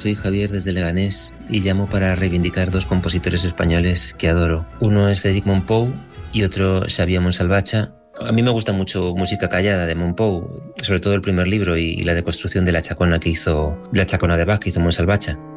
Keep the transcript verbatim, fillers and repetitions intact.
Soy Javier desde Leganés y llamo para reivindicar dos compositores españoles que adoro. Uno es Frederic Mompou y otro Xavier Montsalvatge. A mí me gusta mucho Música callada de Mompou, sobre todo el primer libro y la deconstrucción de la chacona que hizo, de la chacona de Bach que hizo Montsalvatge.